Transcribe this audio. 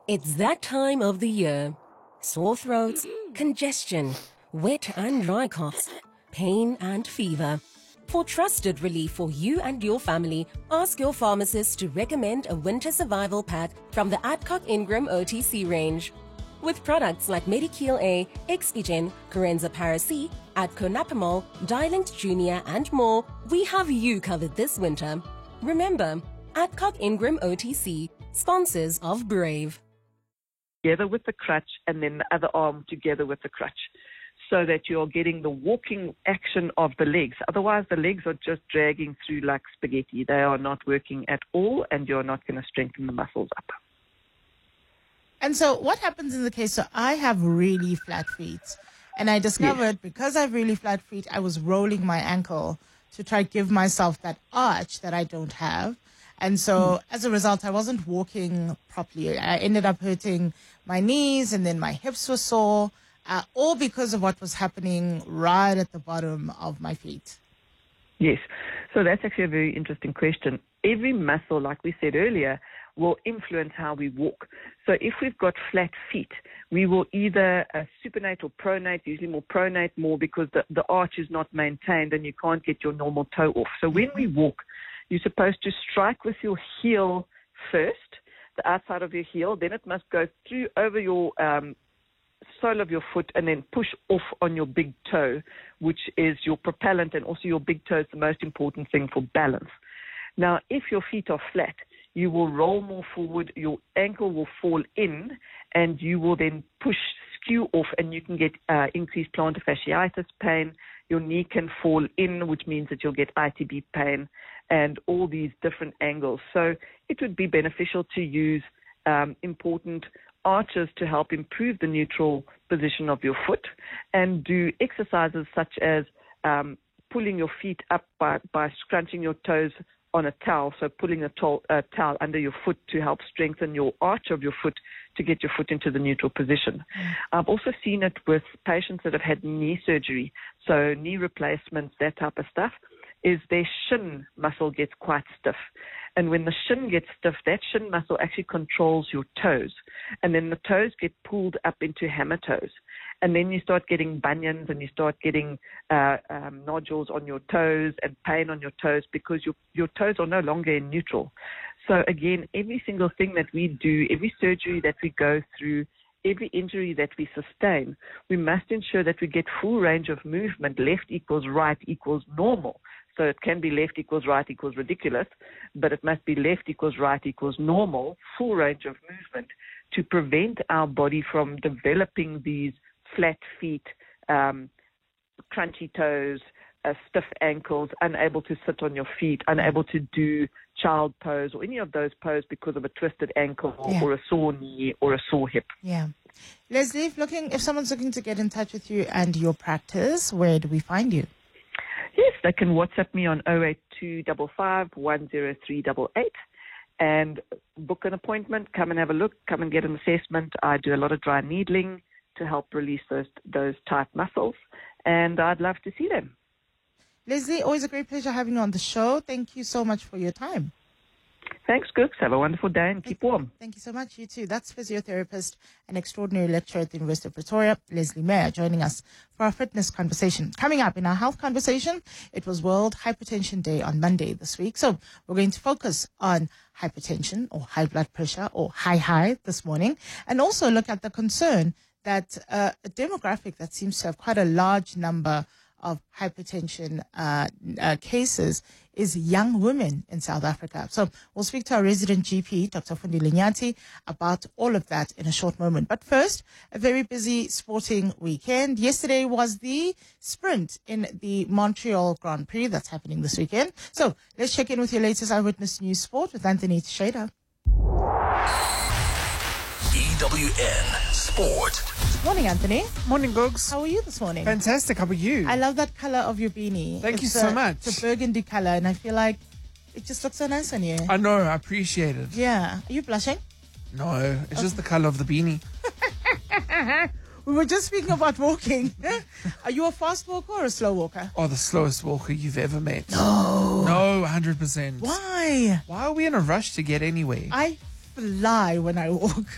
It's that time of the year. Sore throats, congestion, wet and dry coughs, pain and fever. For trusted relief for you and your family, ask your pharmacist to recommend a winter survival pack from the Adcock Ingram OTC range. With products like Medikil A, Expigen, Corenza Para-C, Adco Napamol, Dilinct Junior and more, we have you covered this winter. Remember, Adcock Ingram OTC, sponsors of Brave. Together with the crutch and then the other arm together with the crutch so that you're getting the walking action of the legs. Otherwise, the legs are just dragging through like spaghetti. They are not working at all and you're not going to strengthen the muscles up. And so what happens in the case, so I have really flat feet and I discovered because I have really flat feet, I was rolling my ankle to try to give myself that arch that I don't have. And so as a result, I wasn't walking properly. I ended up hurting my knees and then my hips were sore, all because of what was happening right at the bottom of my feet. Yes. So that's actually a very interesting question. Every muscle, like we said earlier, will influence how we walk. So if we've got flat feet, we will either supinate or pronate, usually more pronate more because the arch is not maintained and you can't get your normal toe off. So when we walk, you're supposed to strike with your heel first, the outside of your heel. Then it must go through over your sole of your foot and then push off on your big toe, which is your propellant, and also your big toe is the most important thing for balance. Now, if your feet are flat, you will roll more forward, your ankle will fall in, and you will then push, skew off, and you can get increased plantar fasciitis pain. Your knee can fall in, which means that you'll get ITB pain and all these different angles. So it would be beneficial to use important arches to help improve the neutral position of your foot and do exercises such as pulling your feet up by scrunching your toes on a towel, so pulling a towel under your foot to help strengthen your arch of your foot to get your foot into the neutral position. I've also seen it with patients that have had knee surgery, so knee replacements, that type of stuff, is their shin muscle gets quite stiff. And when the shin gets stiff, that shin muscle actually controls your toes. And then the toes get pulled up into hammer toes. And then you start getting bunions and you start getting nodules on your toes and pain on your toes because your toes are no longer in neutral. So again, every single thing that we do, every surgery that we go through, every injury that we sustain, we must ensure that we get full range of movement. Left equals right equals normal. So it can be left equals right equals ridiculous, but it must be left equals right equals normal, full range of movement to prevent our body from developing these flat feet, crunchy toes, stiff ankles, unable to sit on your feet, unable to do child pose or any of those poses because of a twisted ankle or a sore knee or a sore hip. Yeah. Leslie, if someone's looking to get in touch with you and your practice, where do we find you? Yes, they can WhatsApp me on 08255 10388 and book an appointment, come and have a look, come and get an assessment. I do a lot of dry needling to help release those tight muscles, and I'd love to see them. Leslie, always a great pleasure having you on the show. Thank you so much for your time. Thanks, Gooks. Have a wonderful day and keep warm. Thank you so much. You too. That's physiotherapist and extraordinary lecturer at the University of Pretoria, Leslie Mayer, joining us for our fitness conversation. Coming up in our health conversation, it was World Hypertension Day on Monday this week. So we're going to focus on hypertension or high blood pressure or high this morning, and also look at the concern that a demographic that seems to have quite a large number of hypertension cases is young women in South Africa. So we'll speak to our resident GP, Dr. Fundi Linyati, about all of that in a short moment. But first, a very busy sporting weekend. Yesterday was the sprint in the Montreal Grand Prix that's happening this weekend. So let's check in with your latest Eyewitness News Sport with Anthony Tsheda. EWN Sport. Morning, Anthony. Morning, Googs. How are you this morning? Fantastic. How are you? I love that color of your beanie. Thank you so much. It's a burgundy color, and I feel like it just looks so nice on you. I know. I appreciate it. Yeah. Are you blushing? No, it's just the color of the beanie. We were just speaking about walking. Are you a fast walker or a slow walker? Oh, the slowest walker you've ever met. No. 100%. Why? Why are we in a rush to get anywhere? I fly when I walk.